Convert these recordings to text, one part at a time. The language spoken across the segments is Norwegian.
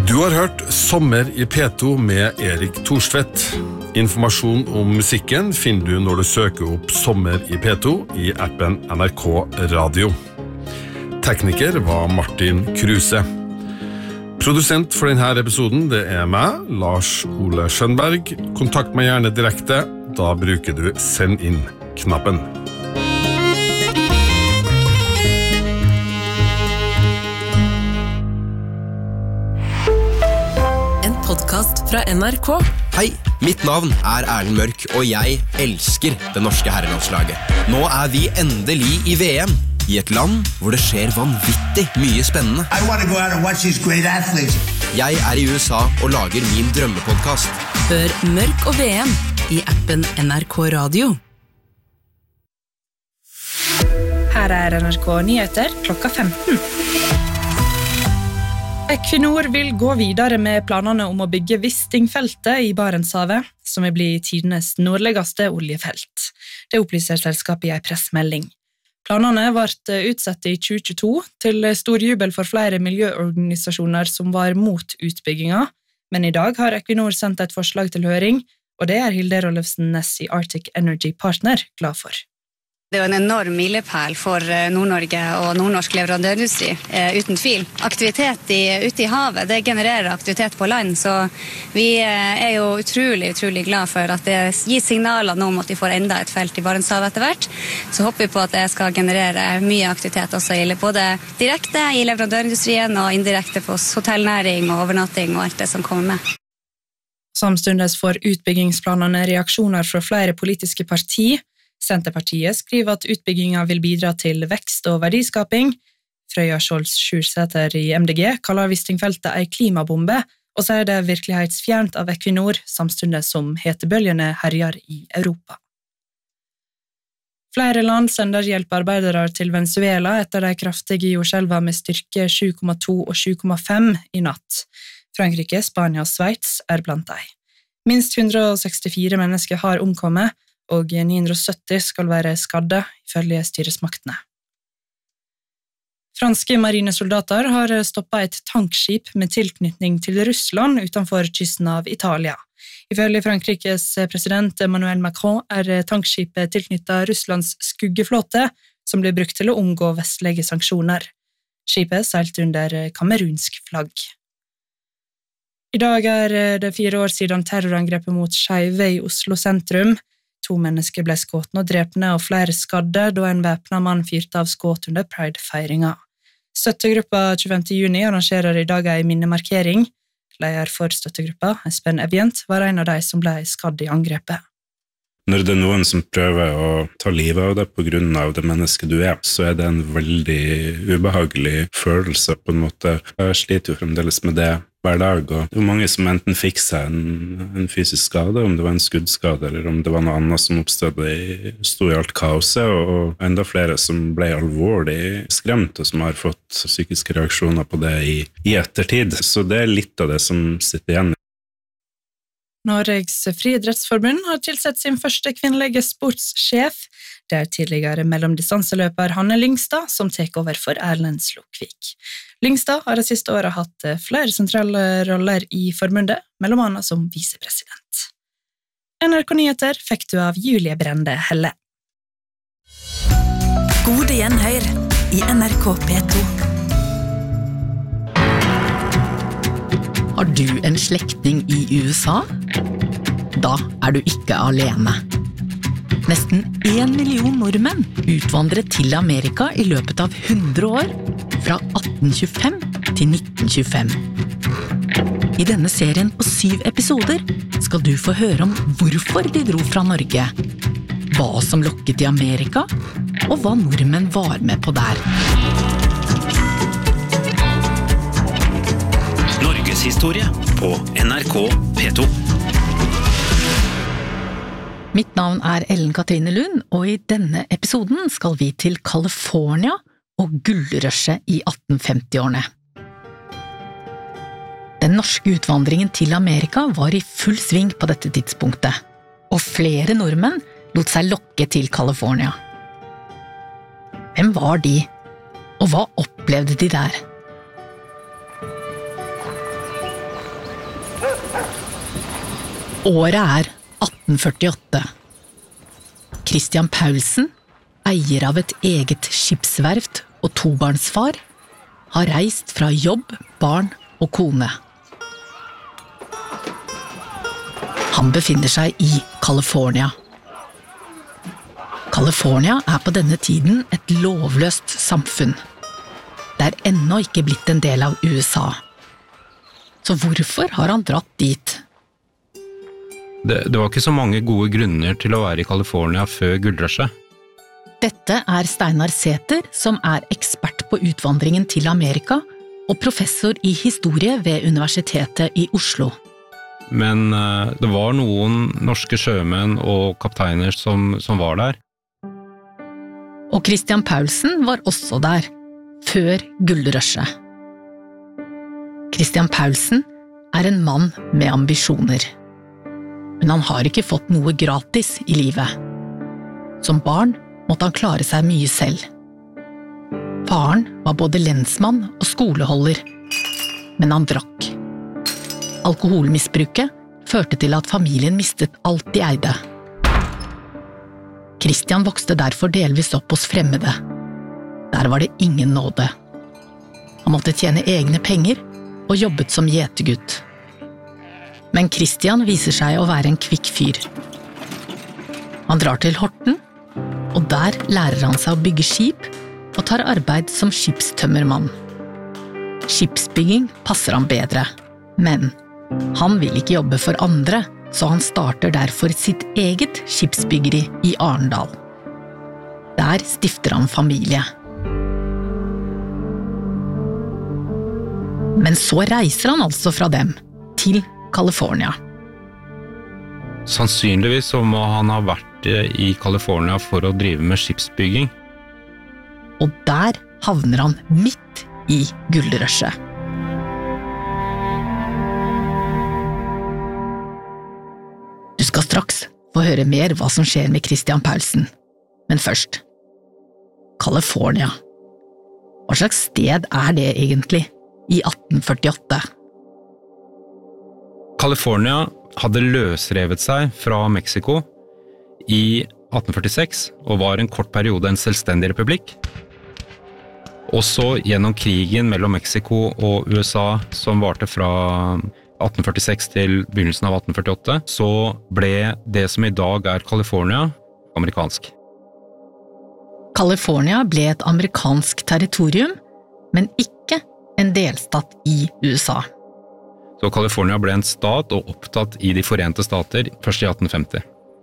Du har hørt Sommer i P2 med Erik Thorstvedt. Informasjon om musikken finner du når du søker opp Sommer i P2 i appen NRK Radio. Tekniker var Martin Kruse. Produsent for denne episoden, det meg, Lars Ole Skjønberg. Kontakt meg gjerne direkte, da bruker du send inn-knappen. Podcast fra NRK. Hei, mitt navn Erlend Mørk, og jeg elsker det norske herrelandslaget. Nå vi endelig i VM, i et land hvor det skjer vanvittig mye spennende. I want to go out and watch these great athletes. Jeg i USA og lager min drømmepodcast. Hør Mørk og VM i appen NRK Radio. Her NRK Nyheter klokka 15. Equinor vil gå videre med planene om å bygge Wisting-feltet i Barentshavet, som vil bli tidenes nordligste oljefelt. Det opplyser selskapet i en pressmelding. Planene ble utsatt i 2022 til stor jubel for flere miljøorganisasjoner som var mot utbygginga, men i dag har Equinor sendt et forslag til høring, og det Hilde Rollefsen Næss i Arctic Energy Partner glad for. Det jo en enorm milepæl for Nord-Norge og nordnorsk leverandørindustri, uten tvil. Aktivitet ute i havet, det genererer aktivitet på land, så vi jo utrolig glad for at det gir signaler nå om at vi får enda et felt i Barentshavet etter hvert. Så håper vi på at det skal generere mye aktivitet også, både direkte i leverandørindustrien og indirekte på hotellnæring og overnatting og alt det som kommer med. Samstundes får utbyggingsplanene reaksjoner fra flere politiske partier. Senterpartiet skriver at utbyggingen vil bidra til vekst og verdiskaping. Frøya Skjolds Sjursæter i MDG kaller Wisting-feltet en klimabombe, og sier det virkelighetsfjernt av Equinor, samstundes som hetebølgene herjer i Europa. Flere land sender hjelpearbeidere til Venezuela etter de kraftige jordskjelvene med styrke 7,2 og 7,5 i natt. Frankrike, Spania og Sveits blant dem. Minst 164 mennesker har omkommet, og 970 skal være skadde, ifølge styresmaktene. Franske marinesoldater har stoppet et tankskip med tilknytning til Russland utenfor kysten av Italia. Ifølge Frankrikes president Emmanuel Macron tankskipet tilknyttet Russlands skuggeflåte, som blir brukt til å omgå vestlige sanksjoner. Skipet seilte under kamerunsk flagg. I dag det 4 år siden terrorangrepet mot Skeive i Oslo sentrum. 2 mennesker ble skåtne og drepne og flere skadde da en væpnet mann fyrte av skåt under Pride-feiringa. Støttegruppa 25. juni arrangerer i dag en minnemarkering. Leder for støttegruppa, Espen Evjent, var en av de som ble skadd i angrepet. Når det noen som prøver å ta livet av deg på grunn av det mennesket du så det en veldig ubehagelig følelse på en måte. Jeg sliter jo fremdeles med det hver dag, og det mange som enten fikk seg en fysisk skade, om det var en skuddskade, eller om det var noe annet som stod i alt kaoset, og enda flere som ble alvorlig skremt, og som har fått psykiske reaksjoner på det i ettertid. Så det litt av det som sitter igjen. Norges friidrettsforbund har tilsett sin første kvinnelige sportssjef. Det tidligere mellomdistanseløper Hanne Lyngstad som tek over for Erlend Slokvik. Lyngstad har det siste året hatt flere sentrale roller i forbundet, mellom annet som visepresident. NRK Nyheter fikk du av Julie Brende Helle. Gode gjenhør i NRK P2. Har du en slektning i USA? Da du ikke alene. Nesten 1 million nordmenn utvandret til Amerika i løpet av 100 år, fra 1825 til 1925. I denne serien på 7 episoder skal du få høre om hvorfor de dro fra Norge, hva som lokket i Amerika, og hva nordmenn var med på der. Norges historie på NRK P2. Mitt navn Ellen Katrine Lund, og i denne episoden skal vi til California og gullrushet i 1850-årene. Den norske utvandringen til Amerika var i full sving på dette tidspunktet, og flere nordmenn lot seg lokke til California. Hvem var de, og hva opplevde de der? Året er 1848. Christian Paulsen, eier av et eget skipsverft og tobarnsfar, har reist fra jobb, barn og kone. Han befinner seg i California. California er på denne tiden et lovløst samfunn. Det er ennå ikke blitt en del av USA. Så hvorfor har han dratt dit? Det var ikke så mange gode grunner til å være i California før gullrushet. Dette er Steinar Sæther, som er ekspert på utvandringen til Amerika og professor i historie ved Universitetet i Oslo. Men det var noen norske sjømenn og kapteiner som var der. Og Christian Paulsen var også der, før gullrushet. Christian Paulsen er en mann med ambisjoner. Men han har ikke fått noe gratis i livet. Som barn måtte han klare seg mye selv. Faren var både lensmann og skoleholder, men han drakk. Alkoholmisbruket førte til at familien mistet alt de eide. Christian vokste derfor delvis opp hos fremmede. Der var det ingen nåde. Han måtte tjene egne penger og jobbet som gjetergutt. Men Christian viser seg å være en kvikk fyr. Han drar til Horten, og der lærer han seg å bygge skip og tar arbeid som skipstømmermann. Skipsbygging passer han bedre, men han vil ikke jobbe for andre, så han starter derfor sitt eget skipsbyggeri i Arendal. Der stifter han familie. Men så reiser han altså fra dem til California. Sannsynligvis så må han ha vært i California for å drive med skipsbygging. Og der havner han midt i gullrushet. Du skal straks få høre mer hva som skjer med Christian Paulsen. Men først, California. Hva slags sted er det egentlig i 1848? California hadde løsrevet seg fra Mexico i 1846 og var en kort periode en selvstendig republikk. Også gjennom krigen mellom Mexico og USA som varte fra 1846 til begynnelsen av 1848, så ble det som i dag er California, amerikansk. California ble et amerikansk territorium, men ikke en delstat i USA. Så California ble en stat og opptatt i de Forente Stater først i 1850.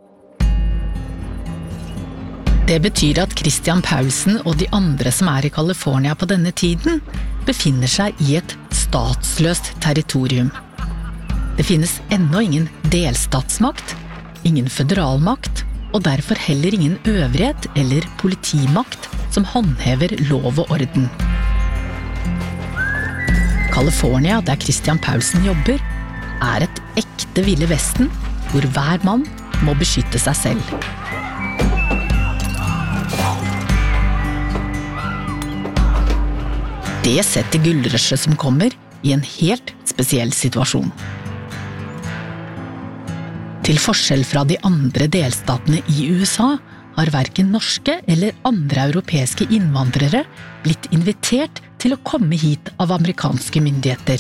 Det betyr at Christian Paulsen og de andre som er i California på denne tiden, befinner seg i et statsløst territorium. Det finnes ennå ingen delstatsmakt, ingen føderalmakt, og derfor heller ingen øvrighet eller politimakt som håndhever lov og orden. California, der Christian Paulsen jobber, er et ekte Ville Vesten, hvor hver mann må beskytte seg selv. Det setter gullrushet som kommer i en helt spesiell situasjon. Til forskjell fra de andre delstatene i USA har hverken norske eller andre europeiske innvandrere blitt invitert til å komme hit av amerikanske myndigheter.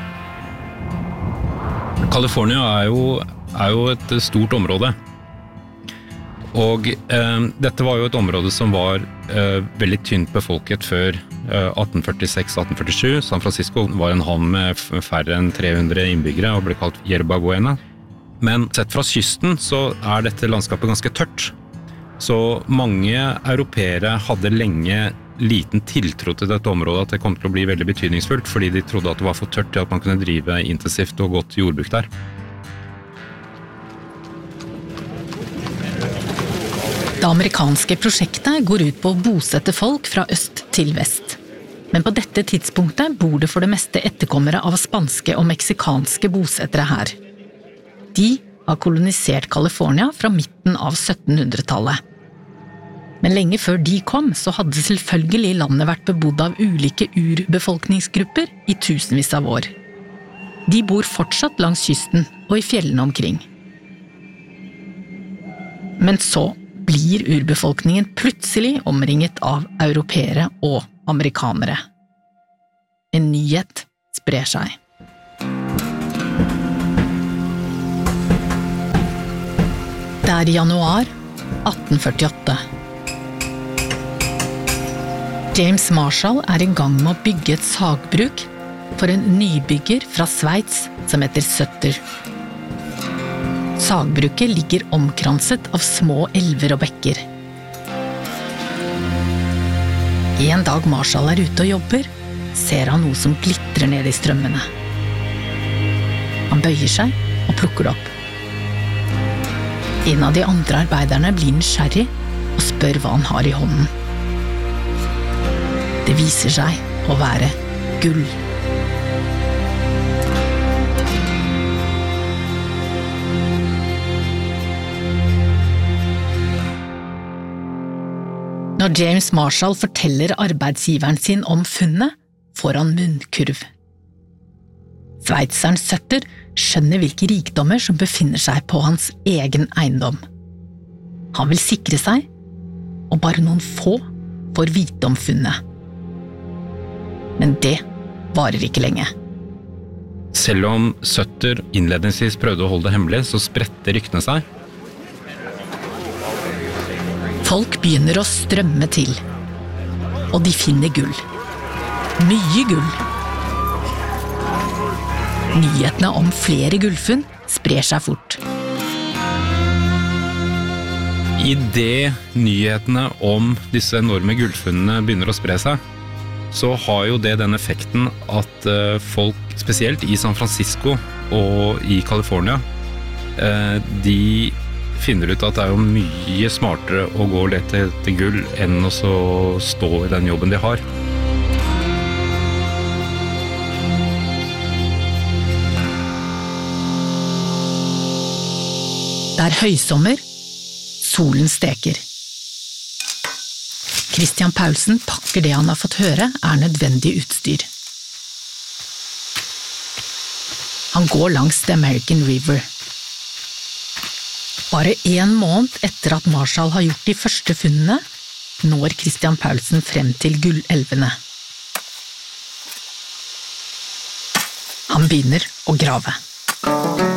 California er jo et stort område. Og dette var jo et område som var veldig tynt befolket før 1846-1847. San Francisco var en havn med færre enn 300 innbyggere og ble kalt Yerba Buena. Men sett fra kysten så er dette landskapet ganske tørt. Så mange europeere hadde lenge liten tiltro til dette området, at det kom til å bli veldig betydningsfullt, fordi de trodde at det var for tørt til at man kunne drive intensivt og godt jordbruk der. Det amerikanske prosjektet går ut på å bosette folk fra øst til vest. Men på dette tidspunktet bor det for det meste etterkommere av spanske og meksikanske bosettere her. De har kolonisert California fra midten av 1700-tallet. Men lenge før de kom, så hadde selvfølgelig landet vært bebodd av ulike urbefolkningsgrupper i tusenvis av år. De bor fortsatt langs kysten og i fjellene omkring. Men så blir urbefolkningen plutselig omringet av europeere og amerikanere. En nyhet sprer seg. Det er januar 1848. James Marshall er i gang med å bygge et sagbruk for en nybygger fra Sveits som heter Sutter. Sagbruket ligger omkranset av små elver og bekker. En dag Marshall er ute og jobber, ser han noe som glitrer ned i strømmene. Han bøyer seg og plukker det opp. En av de andre arbeiderne blir nysgjerrig og spør hva han har i hånden. Det viser seg å være gull. Når James Marshall forteller arbeidsgiveren sin om funnet, får han munnkurv. Sveitseren Sutter skjønner hvilke rikdommer som befinner seg på hans egen eiendom. Han vil sikre seg, og bare noen få får vite om funnet. Men det varer ikke lenge. Selv om Sutter innledningsvis prøvde å holde det hemmelig, så spredte ryktene seg. Folk begynner å strømme til, og de finner gull. Mye gull. Nyhetene om flere gullfunn sprer seg fort. I det nyhetene om disse enorme gullfunnene begynner å spre seg, så har jo det den effekten at folk, spesielt i San Francisco og i California, de finner ut at det er jo mye smartere å gå og lete etter gull enn å så stå i den jobben de har. Det er høysommer, solen steker. Christian Paulsen pakker det han har fått høre er nødvendig utstyr. Han går langs The American River. Bare 1 måned etter at Marshall har gjort de første funnene, når Christian Paulsen frem til gullelvene. Han begynner å grave.